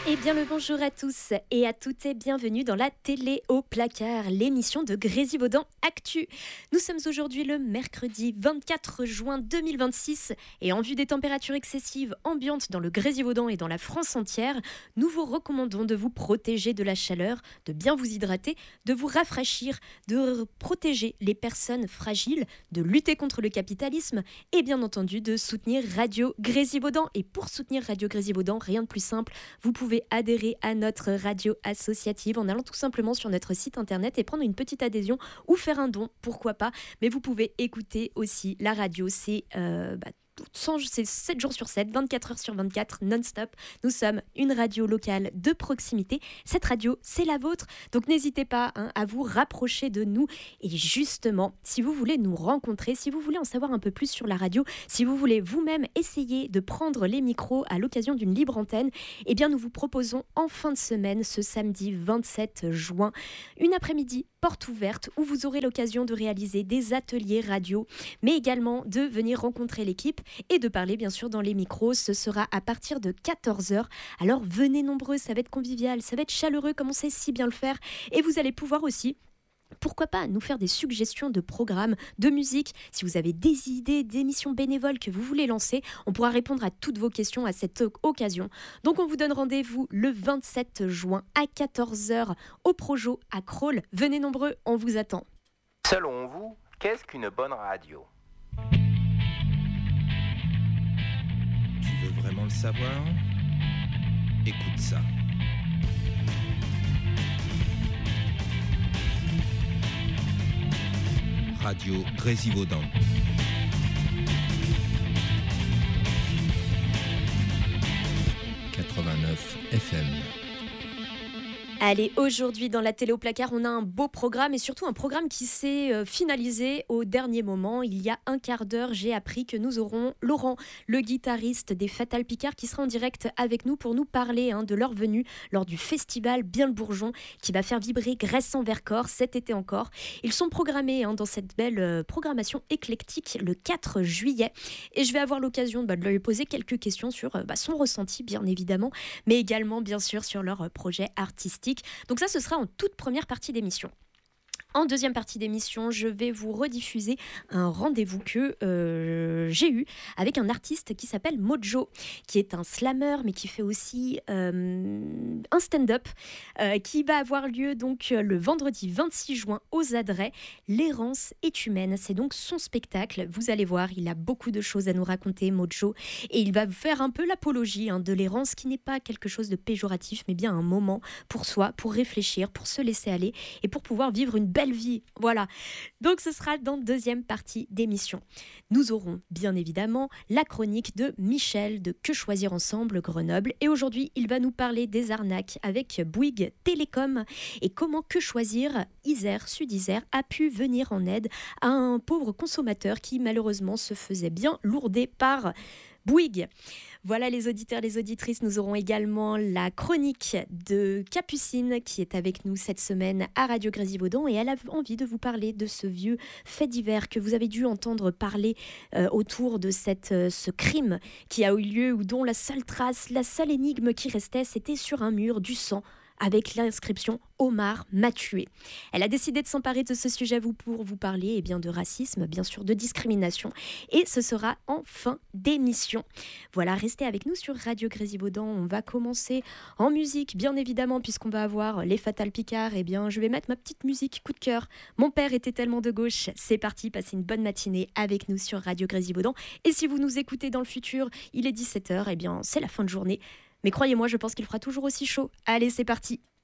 Eh bien le bonjour à tous et à toutes et bienvenue dans la télé au placard, l'émission de Grésivaudan Actu. Nous sommes aujourd'hui le mercredi 24 juin 2026 et en vue des températures excessives ambiantes dans le Grésivaudan et dans la France entière, nous vous recommandons de vous protéger de la chaleur, de bien vous hydrater, de vous rafraîchir, de protéger les personnes fragiles, de lutter contre le capitalisme et bien entendu de soutenir Radio Grésivaudan. Et pour soutenir Radio Grésivaudan, rien de plus simple, vous pouvez adhérer à notre radio associative en allant tout simplement sur notre site internet et prendre une petite adhésion ou faire un don, pourquoi pas. Mais vous pouvez écouter aussi la radio, c'est 7 jours sur 7, 24 heures sur 24, non-stop. Nous sommes une radio locale de proximité. Cette radio, c'est la vôtre. Donc n'hésitez pas à vous rapprocher de nous. Et justement, si vous voulez nous rencontrer, si vous voulez en savoir un peu plus sur la radio, si vous voulez vous-même essayer de prendre les micros à l'occasion d'une libre antenne, eh bien nous vous proposons en fin de semaine, ce samedi 27 juin, une après-midi porte ouverte où vous aurez l'occasion de réaliser des ateliers radio, mais également de venir rencontrer l'équipe et de parler bien sûr dans les micros. Ce sera à partir de 14h. Alors venez nombreux, ça va être convivial, ça va être chaleureux comme on sait si bien le faire. Et vous allez pouvoir aussi, pourquoi pas, nous faire des suggestions de programmes, de musique. Si vous avez des idées d'émissions bénévoles que vous voulez lancer, on pourra répondre à toutes vos questions à cette occasion. Donc on vous donne rendez-vous le 27 juin à 14h au Projo à Crolles. Venez nombreux, on vous attend. Selon vous, qu'est-ce qu'une bonne radio ? Tu veux vraiment le savoir ? Écoute ça. Radio Grésivaudan. 89 FM. Allez, aujourd'hui dans la télé au placard, on a un beau programme et surtout un programme qui s'est finalisé au dernier moment. Il y a un quart d'heure, j'ai appris que nous aurons Laurent, le guitariste des Fatal Picard, qui sera en direct avec nous pour nous parler de leur venue lors du festival Bien le Bourgeon qui va faire vibrer Grèce en Vercors cet été encore. Ils sont programmés dans cette belle programmation éclectique le 4 juillet et je vais avoir l'occasion de lui poser quelques questions sur son ressenti bien évidemment, mais également bien sûr sur leur projet artistique. Donc ça, ce sera en toute première partie d'émission. En deuxième partie d'émission, je vais vous rediffuser un rendez-vous que j'ai eu avec un artiste qui s'appelle Mojo, qui est un slammer, mais qui fait aussi un stand-up, qui va avoir lieu donc le vendredi 26 juin aux Adrets. L'errance est humaine, c'est donc son spectacle. Vous allez voir, il a beaucoup de choses à nous raconter, Mojo, et il va faire un peu l'apologie de l'errance, qui n'est pas quelque chose de péjoratif, mais bien un moment pour soi, pour réfléchir, pour se laisser aller et pour pouvoir vivre une belle vie. Voilà. Donc ce sera dans la deuxième partie d'émission. Nous aurons bien évidemment la chronique de Michel de Que choisir ensemble Grenoble. Et aujourd'hui, il va nous parler des arnaques avec Bouygues Télécom et comment Que choisir Isère, Sud-Isère a pu venir en aide à un pauvre consommateur qui malheureusement se faisait bien lourder par Bouygues. Voilà les auditeurs, les auditrices, nous aurons également la chronique de Capucine qui est avec nous cette semaine à Radio Grésivaudan et elle a envie de vous parler de ce vieux fait divers que vous avez dû entendre parler autour de ce crime qui a eu lieu ou dont la seule trace, la seule énigme qui restait, c'était sur un mur du sang avec l'inscription « Omar m'a tué ». Elle a décidé de s'emparer de ce sujet pour vous parler de racisme, bien sûr de discrimination, et ce sera en fin d'émission. Voilà, restez avec nous sur Radio Grésivaudan. On va commencer en musique, bien évidemment, puisqu'on va avoir les Fatal Picard. Je vais mettre ma petite musique coup de cœur. Mon père était tellement de gauche. C'est parti, passez une bonne matinée avec nous sur Radio Grésivaudan. Et si vous nous écoutez dans le futur, il est 17h, c'est la fin de journée. Mais croyez-moi, je pense qu'il fera toujours aussi chaud. Allez, c'est parti.